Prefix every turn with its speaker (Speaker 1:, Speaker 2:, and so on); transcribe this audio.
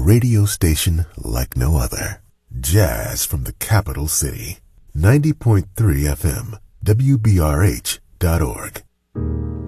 Speaker 1: radio station like no other. Jazz from the capital city. 90.3 FM, WBRH.org.